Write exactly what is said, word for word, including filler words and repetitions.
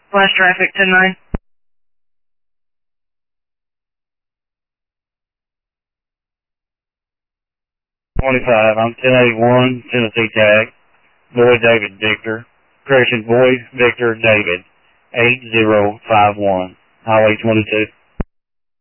Flash traffic, ten nine. twenty-five, I'm ten eighty-one, Tennessee tag. Boy David Victor. Correction, Boy Victor David. eight zero five one. Highway twenty-two.